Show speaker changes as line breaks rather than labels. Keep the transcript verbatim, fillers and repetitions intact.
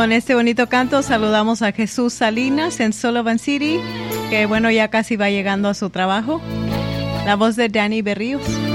Con este bonito canto saludamos a Jesús Salinas en Sullivan City, que bueno, ya casi va llegando a su trabajo. La voz de Danny Berríos.